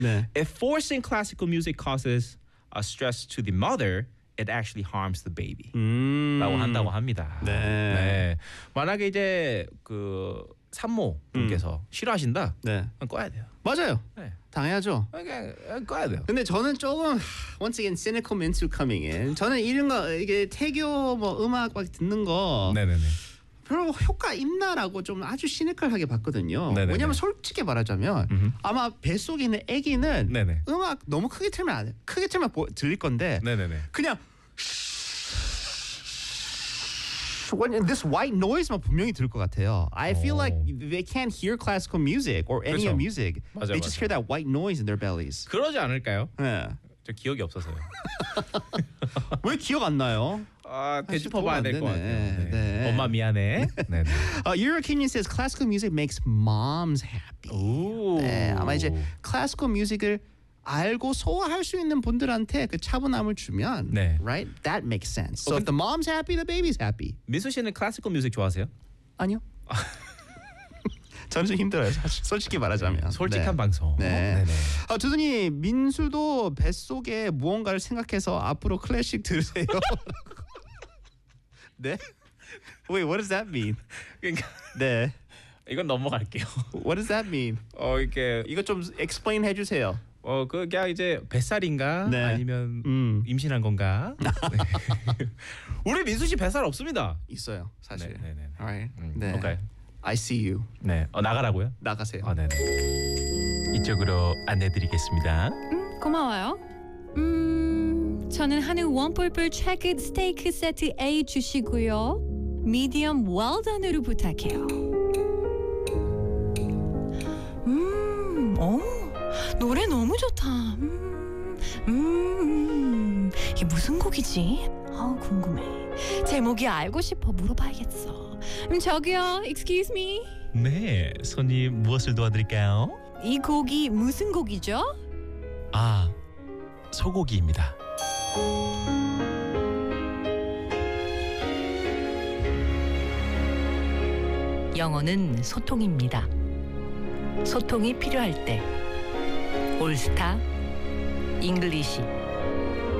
네. If forcing classical music causes a stress to the mother, it actually harms the baby. 라고 한다고 합니다. 네. 네. 만약에 이제 그 산모분께서 싫어하신다. 네. 그럼 꺼야 돼요. 맞아요. 네. 당연하죠. 그냥 꺼야 돼요. 근데 저는 조금 once again cynical mental coming in. 저는 이런 거 이게 태교 뭐 음악 막 듣는 거 네네네. 별로 효과 있나라고 좀 아주 시니컬하게 봤거든요. 네네네. 왜냐면 솔직히 말하자면 아마 뱃속에 있는 아기는 네네. 음악 너무 크게 틀면 안 돼. 크게 틀면 들릴 건데 네네네. 그냥 when this white noise만 분명히 들을 것 같아요. I feel like they can't hear classical music or any 그렇죠. music. 맞아요, They just 맞아요. hear that white noise in their bellies. 그러지 않을까요? 네. 저 기억이 없어서요. 왜 기억 안 나요? 아, 사실 되짚어봐야 도움 안 될 것 같아요. 되네. 네. 네. 엄마 미안해. 네네. Euro Canyon says classical music makes moms happy. 오. 네, 아마 이제 classical music을 알고 소화할 수 있는 분들한테 그 차분함을 주면, 네. right? That makes sense. So if the mom's happy, the baby's happy. 민수 씨는 클래시컬 뮤직 좋아하세요? 아니요. 저는 좀 힘들어요. 사실 솔직히 말하자면. 솔직한 네. 방송. 네. 네네. 두준이 민수도 뱃속에 무언가를 생각해서 앞으로 클래식 들으세요. 네? Wait, what does that mean? 그러니까 네. 이건 넘어갈게요. What does that mean? 이렇게 이거 좀 explain 해주세요. 그냥 이제 뱃살인가 네. 아니면 임신한 건가? 네. 우리 민수 씨 뱃살 없습니다. 있어요, 사실. 네네네. Alright. 네. 오케이. I see you. 네. 나가라고요? 나가세요. 네네. 이쪽으로 안내드리겠습니다. 고마워요. 저는 한우 원뿔뿔 체크 스테이크 세트 A 주시고요. 미디엄 웰던으로 부탁해요. 노래 너무 좋다. 이게 무슨 곡이지? 궁금해. 제목이 알고 싶어 물어봐야겠어. 저기요, excuse me. 네, 손님 무엇을 도와드릴까요? 이 곡이 무슨 곡이죠? 소고기입니다. 영어는 소통입니다. 소통이 필요할 때 올스타 잉글리시